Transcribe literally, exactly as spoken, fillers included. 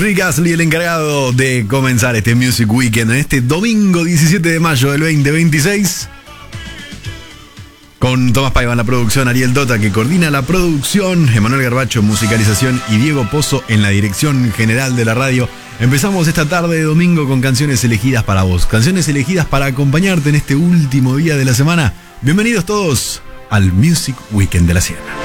Rick Astley, el encargado de comenzar este Music Weekend en este domingo diecisiete de mayo del veinte veintiséis. Con Tomás Paiva en la producción, Ariel Dota que coordina la producción, Emanuel Garbacho musicalización y Diego Pozo en la dirección general de la radio. Empezamos esta tarde de domingo con canciones elegidas para vos, canciones elegidas para acompañarte en este último día de la semana. Bienvenidos todos al Music Weekend de la Sierra.